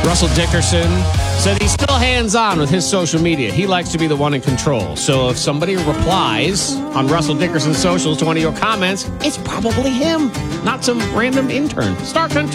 Russell Dickerson said he's still hands-on with his social media. He likes to be the one in control. So if somebody replies on Russell Dickerson's socials to one of your comments, it's probably him, not some random intern. Star Country.